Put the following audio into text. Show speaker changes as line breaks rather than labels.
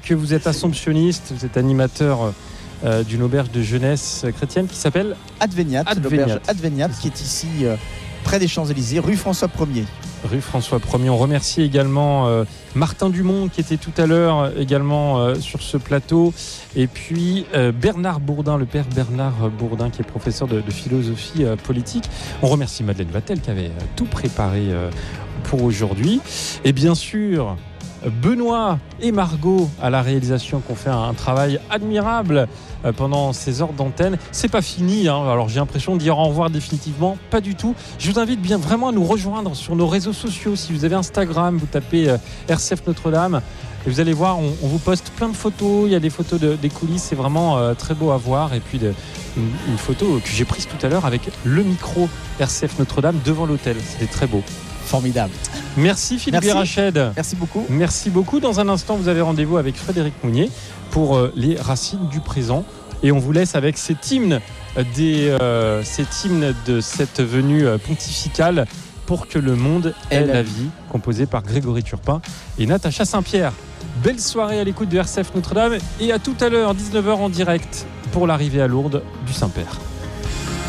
que vous êtes assomptionniste, vous êtes animateur d'une auberge de jeunesse chrétienne qui s'appelle
Adveniat, l'auberge Adveniat, qui est ici près des Champs-Élysées, rue François 1er.
Rue François 1er. On remercie également Martin Dumont qui était tout à l'heure également sur ce plateau. Et puis Bernard Bourdin, le père Bernard Bourdin qui est professeur de philosophie politique. On remercie Madeleine Vatel qui avait tout préparé pour aujourd'hui. Et bien sûr, Benoît et Margot à la réalisation qui ont fait un travail admirable pendant ces heures d'antenne. C'est pas fini, hein. Alors j'ai l'impression de dire au revoir définitivement, pas du tout. Je vous invite bien vraiment à nous rejoindre sur nos réseaux sociaux. Si vous avez Instagram, vous tapez RCF Notre-Dame et vous allez voir, on vous poste plein de photos. Il y a des photos des coulisses, c'est vraiment très beau à voir. Et puis une photo que j'ai prise tout à l'heure avec le micro RCF Notre-Dame devant l'hôtel. C'était très beau.
Formidable.
Merci Philippe Guérached.
Merci beaucoup.
Merci beaucoup. Dans un instant, vous avez rendez-vous avec Frédéric Mounier pour les racines du présent. Et on vous laisse avec cet hymne de cette venue pontificale pour que le monde ait la vie, composé par Grégory Turpin et Natacha Saint-Pierre. Belle soirée à l'écoute de RCF Notre-Dame et à tout à l'heure, 19h en direct, pour l'arrivée à Lourdes du Saint-Père.